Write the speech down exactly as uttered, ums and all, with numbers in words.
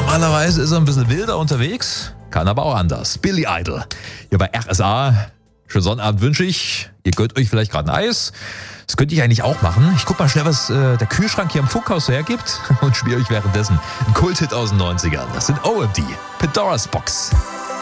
Normalerweise ist er ein bisschen wilder unterwegs, kann aber auch anders. Billy Idol. Hier bei R S A. Schönen Sonnabend wünsche ich. Ihr gönnt euch vielleicht gerade ein Eis. Das könnte ich eigentlich auch machen. Ich guck mal schnell, was äh, der Kühlschrank hier im Funkhaus so hergibt und spiele euch währenddessen einen Kulthit aus den neunzigern. Das sind O M D. Pandora's Box.